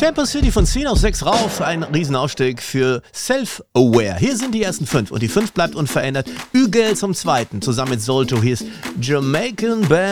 Campus City von 10 auf 6 rauf. Ein Riesenaufstieg für Self-Aware. Hier sind die ersten 5 und die 5 bleibt unverändert. Ügel zum zweiten, zusammen mit Solto. Hier ist Jamaican Band.